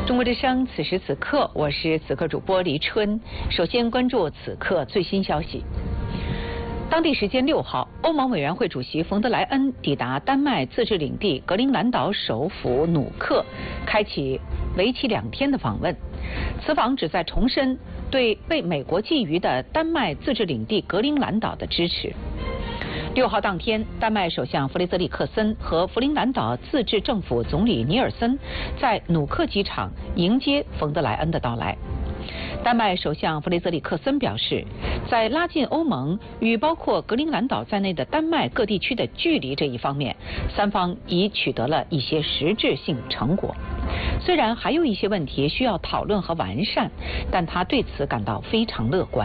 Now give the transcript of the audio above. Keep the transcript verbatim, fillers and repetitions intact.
中国之声，此时此刻，我是此刻主播黎春。首先关注此刻最新消息。当地时间六号，欧盟委员会主席冯德莱恩抵达丹麦自治领地格陵兰岛首府努克，开启为期两天的访问。此访旨在重申对被美国觊觎的丹麦自治领地格陵兰岛的支持。六号当天，丹麦首相弗雷泽里克森和弗陵兰岛自治政府总理尼尔森在努克机场迎接冯德莱恩的到来。丹麦首相弗雷泽里克森表示，在拉近欧盟与包括格陵兰岛在内的丹麦各地区的距离这一方面，三方已取得了一些实质性成果。虽然还有一些问题需要讨论和完善，但他对此感到非常乐观。